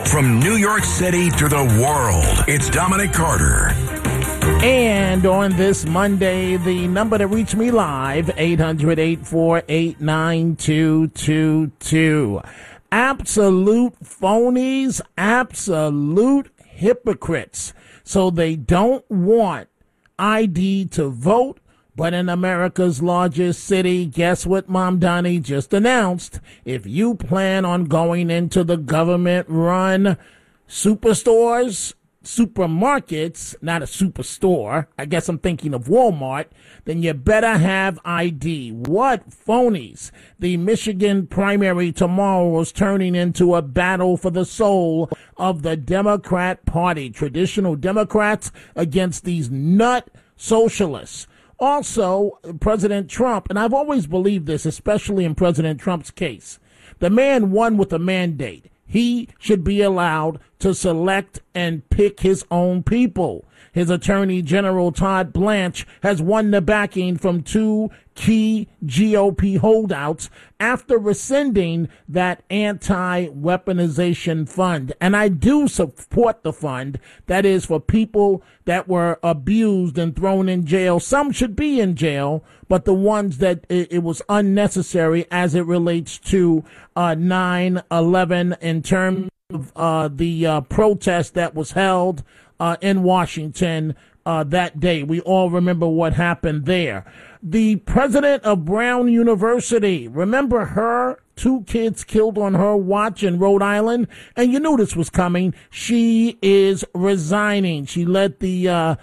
From New York City to the world, it's Dominic Carter. And on this Monday, the number to reach me live, 800-848-9222. Absolute phonies, absolute hypocrites. So they don't want ID to vote. But in America's largest city, guess what Mamdani just announced? If you plan on going into the government-run superstores, supermarkets, not a superstore, I guess I'm thinking of Walmart, then you better have ID. What phonies? The Michigan primary tomorrow is turning into a battle for the soul of the Democrat Party. Traditional Democrats against these nut socialists. Also, President Trump, and I've always believed this, especially in President Trump's case, the man won with a mandate. He should be allowed to select and pick his own people. His Attorney General, Todd Blanche, has won the backing from two key GOP holdouts after rescinding that anti-weaponization fund. And I do support the fund that is for people that were abused and thrown in jail. Some should be in jail, but the ones that it was unnecessary as it relates to 9/11 in terms of the protest that was held in Washington that day. We all remember what happened there. The president of Brown University, remember her? 2 kids killed on her watch in Rhode Island, and you knew this was coming. She is resigning. She led the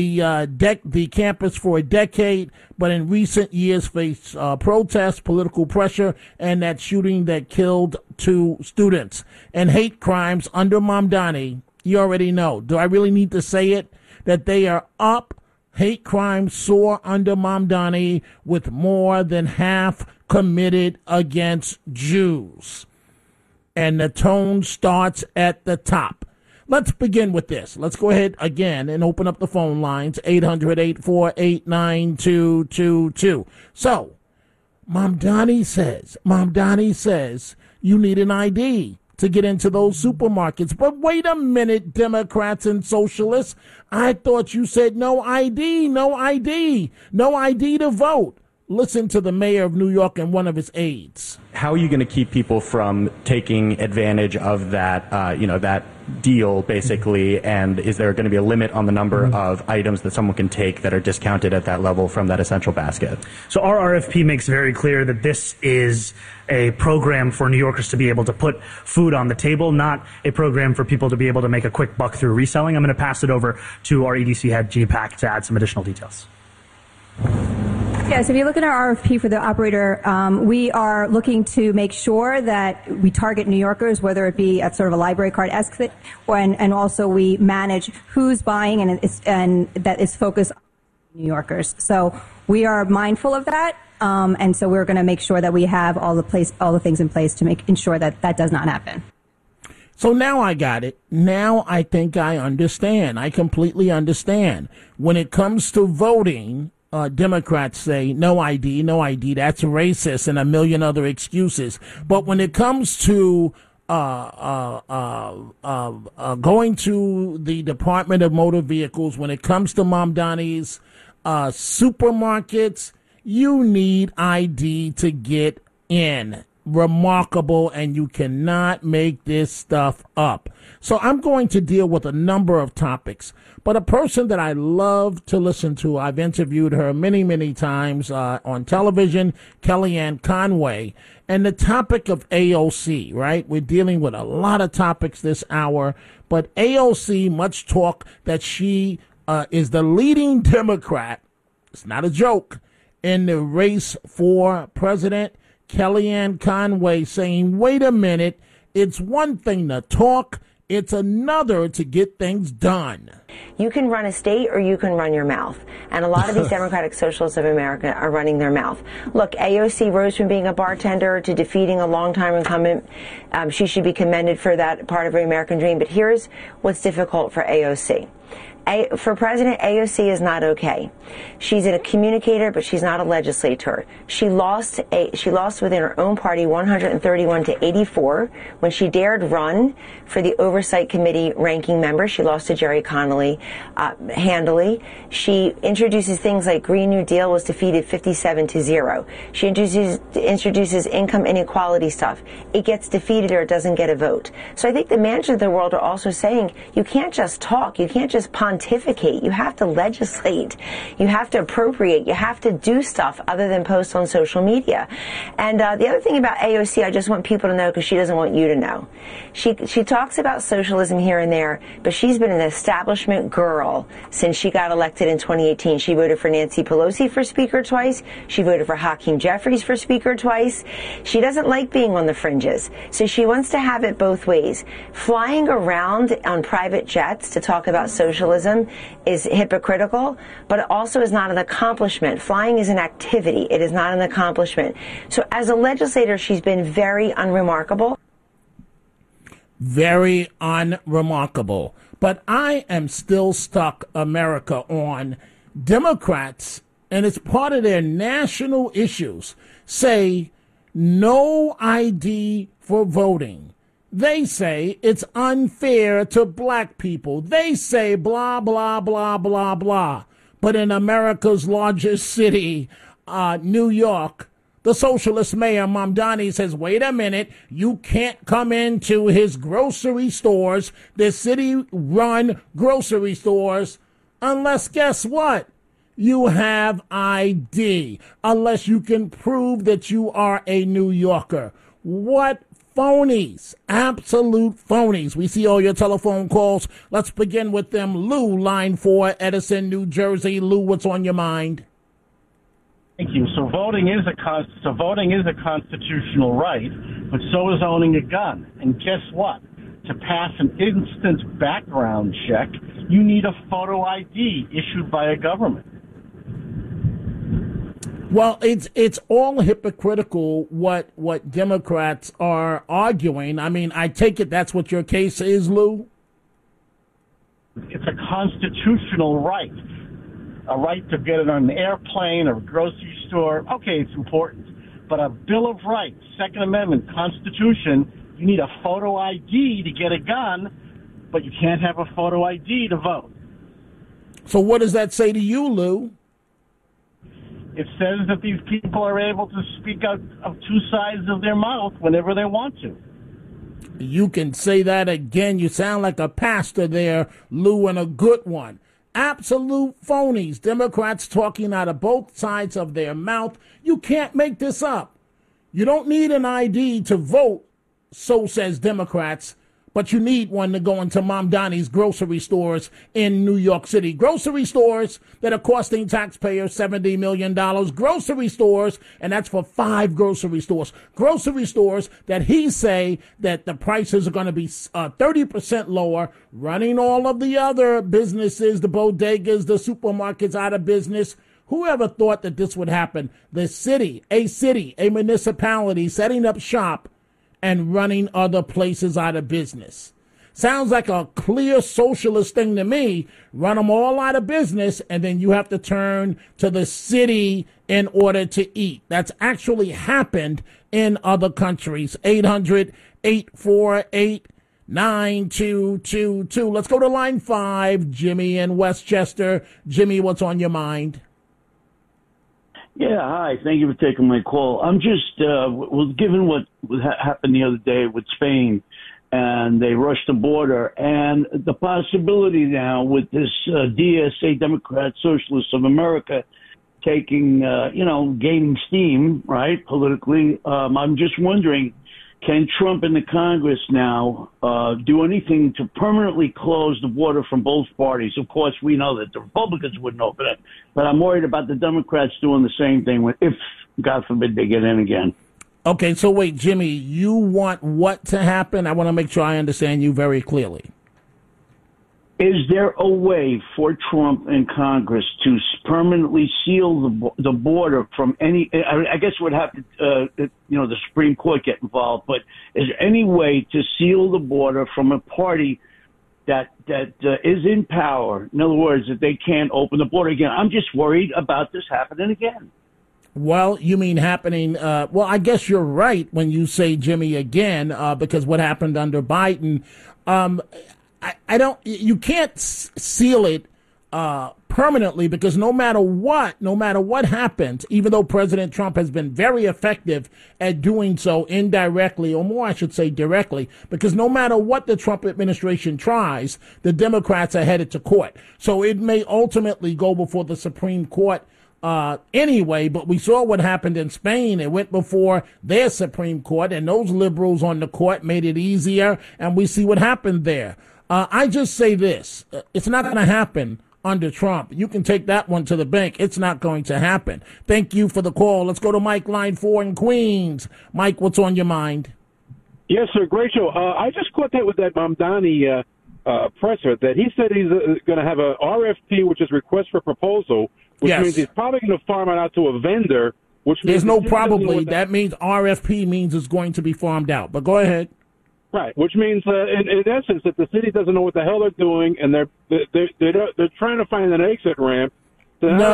campus for a decade, but in recent years faced protests, political pressure, and that shooting that killed 2 students. And hate crimes under Mamdani, you already know. Do I really need to say it? That they are up. Hate crimes soar under Mamdani, with more than half committed against Jews. And the tone starts at the top. Let's begin with this. Let's go ahead again and open up the phone lines, 800-848-9222. So, Mamdani says you need an ID to get into those supermarkets. But wait a minute, Democrats and socialists. I thought you said no ID to vote. Listen to the mayor of New York and one of his aides. How are you going to keep people from taking advantage of that, that deal, basically? And is there going to be a limit on the number of items that someone can take that are discounted at that level from that essential basket? So our RFP makes very clear that this is a program for New Yorkers to be able to put food on the table, not a program for people to be able to make a quick buck through reselling. I'm going to pass it over to our EDC head, G. Pack, to add some additional details. Yes, if you look at our RFP for the operator, we are looking to make sure that we target New Yorkers, whether it be at sort of a library card exit, and also we manage who's buying and that is focused on New Yorkers. So we are mindful of that, and so we're going to make sure that we have all the things in place to ensure that that does not happen. So now I got it. Now I think I understand. I completely understand. When it comes to voting, Democrats say no ID, that's racist, and a million other excuses. But when it comes to going to the Department of Motor Vehicles, when it comes to Mamdani's supermarkets, you need ID to get in. Remarkable, and you cannot make this stuff up. So I'm going to deal with a number of topics, but a person that I love to listen to, I've interviewed her many, many times on television, Kellyanne Conway, and the topic of AOC, right? We're dealing with a lot of topics this hour, but AOC, much talk that she is the leading Democrat, it's not a joke, in the race for president. Kellyanne Conway saying, wait a minute, it's one thing to talk, it's another to get things done. You can run a state or you can run your mouth. And a lot of these Democratic Socialists of America are running their mouth. Look, AOC rose from being a bartender to defeating a longtime incumbent. She should be commended for that part of her American dream. But here's what's difficult for AOC. For President, AOC is not okay. She's a communicator, but she's not a legislator. She lost within her own party 131 to 84 when she dared run for the Oversight Committee ranking member. She lost to Jerry Connolly handily. She introduces things like Green New Deal was defeated 57 to 0. She introduces income inequality stuff. It gets defeated or it doesn't get a vote. So I think the managers of the world are also saying you can't just talk. You can't just pontificate. You have to legislate. You have to appropriate. You have to do stuff other than post on social media. And the other thing about AOC, I just want people to know because she doesn't want you to know. She talks about socialism here and there, but she's been an establishment girl since she got elected in 2018. She voted for Nancy Pelosi for Speaker twice. She voted for Hakeem Jeffries for Speaker twice. She doesn't like being on the fringes, so she wants to have it both ways. Flying around on private jets to talk about socialism is hypocritical, but it also is not an accomplishment. Flying is an activity. It is not an accomplishment. So as a legislator, she's been very unremarkable. Very unremarkable. But I am still stuck, America, on Democrats, and it's part of their national issues, say no ID for voting. They say it's unfair to black people. They say blah, blah, blah, blah, blah. But in America's largest city, New York, the socialist mayor, Mamdani, says, wait a minute, you can't come into his grocery stores, the city-run grocery stores, unless, guess what? You have ID, unless you can prove that you are a New Yorker. What phonies, absolute phonies. We see all your telephone calls. Let's begin with them. Lou, line 4, Edison, New Jersey. Lou, what's on your mind? Thank you. So voting is a constitutional right, but so is owning a gun. And guess what? To pass an instant background check, you need a photo ID issued by a government. Well, it's all hypocritical what Democrats are arguing. I mean, I take it that's what your case is, Lou? It's a constitutional right. A right to get it on an airplane or a grocery store. Okay, it's important. But a Bill of Rights, Second Amendment, Constitution, you need a photo ID to get a gun, but you can't have a photo ID to vote. So what does that say to you, Lou? It says that these people are able to speak out of two sides of their mouth whenever they want to. You can say that again. You sound like a pastor there, Lou, and a good one. Absolute phonies. Democrats talking out of both sides of their mouth. You can't make this up. You don't need an ID to vote, so says Democrats, but you need one to go into Mamdani's grocery stores in New York City. Grocery stores that are costing taxpayers $70 million. Grocery stores, and that's for 5 grocery stores. Grocery stores that he say that the prices are going to be 30% lower, running all of the other businesses, the bodegas, the supermarkets out of business. Whoever thought that this would happen? The city, a municipality setting up shop and running other places out of business. Sounds like a clear socialist thing to me. Run them all out of business, and then you have to turn to the city in order to eat. That's actually happened in other countries. 800-848-9222. Let's go to line 5, Jimmy in Westchester. Jimmy, what's on your mind? Yeah, hi. Thank you for taking my call. I'm just, given what happened the other day with Spain, and they rushed the border, and the possibility now with this DSA, Democrat Socialists of America, taking, gaining steam, right, politically, I'm just wondering, can Trump and the Congress now do anything to permanently close the border from both parties? Of course, we know that the Republicans wouldn't open it, but I'm worried about the Democrats doing the same thing if, God forbid, they get in again. Okay, so wait, Jimmy, you want what to happen? I want to make sure I understand you very clearly. Is there a way for Trump and Congress to permanently seal the border from any? I guess would have to, the Supreme Court get involved. But is there any way to seal the border from a party that is in power? In other words, that they can't open the border again. I'm just worried about this happening again. Well, you mean happening? Well, I guess you're right when you say Jimmy again, because what happened under Biden. You can't seal it permanently, because no matter what happens, even though President Trump has been very effective at doing so indirectly, or more, I should say directly, because no matter what the Trump administration tries, the Democrats are headed to court. So it may ultimately go before the Supreme Court anyway, but we saw what happened in Spain. It went before their Supreme Court, and those liberals on the court made it easier, and we see what happened there. I just say this. It's not going to happen under Trump. You can take that one to the bank. It's not going to happen. Thank you for the call. Let's go to Mike, line 4 in Queens. Mike, what's on your mind? Yes, sir. Great show. I just caught that with that Mamdani presser that he said he's going to have a RFP, which is request for proposal, which means he's probably going to farm it out to a vendor. Which means there's no probably. That means RFP means it's going to be farmed out. But go ahead. Right, which means, in essence, that the city doesn't know what the hell they're doing, and they're trying to find an exit ramp. No.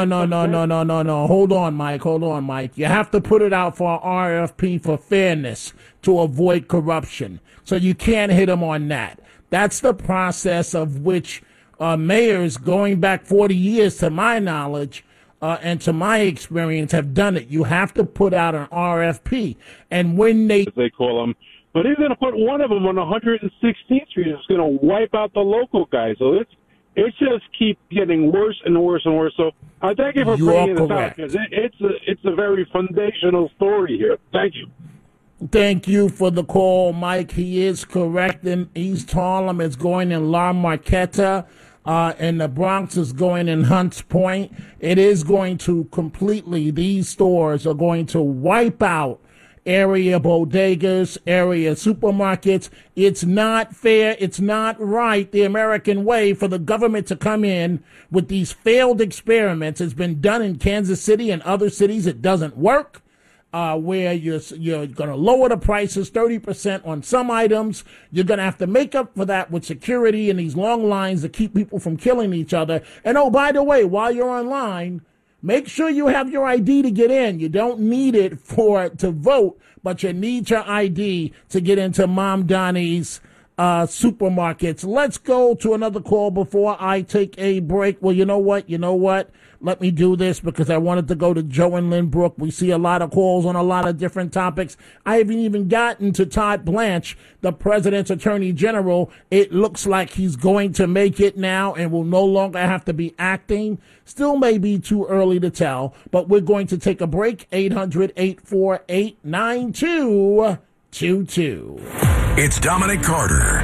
Hold on, Mike. You have to put it out for RFP for fairness to avoid corruption. So you can't hit them on that. That's the process of which mayors going back 40 years, to my knowledge, and to my experience, have done it. You have to put out an RFP, and when they call them. But he's going to put one of them on 116th Street. It's going to wipe out the local guys. So it's just keep getting worse and worse and worse. So I thank you for bringing this out, because it's a very foundational story here. Thank you. Thank you for the call, Mike. He is correct. In East Harlem, it's going in La Marqueta. And the Bronx is going in Hunts Point. It is going to these stores are going to wipe out area bodegas, area supermarkets. It's not fair. It's not right, the American way, for the government to come in with these failed experiments. It's been done in Kansas City and other cities. It doesn't work. Where you're going to lower the prices 30% on some items. You're going to have to make up for that with security and these long lines to keep people from killing each other. And oh, by the way, while you're online, make sure you have your ID to get in. You don't need it to vote, but you need your ID to get into Mamdani's supermarkets. Let's go to another call before I take a break. Well, you know what? Let me do this because I wanted to go to Joe and Lynbrook. We see a lot of calls on a lot of different topics. I haven't even gotten to Todd Blanche, the president's attorney general. It looks like he's going to make it now and will no longer have to be acting. Still may be too early to tell, but we're going to take a break. 800-848-9222. It's Dominic Carter.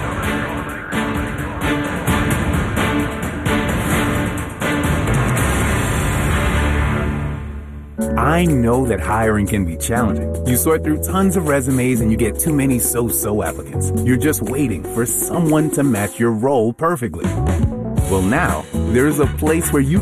I know that hiring can be challenging. You sort through tons of resumes and you get too many so-so applicants. You're just waiting for someone to match your role perfectly. Well, now, there's a place where you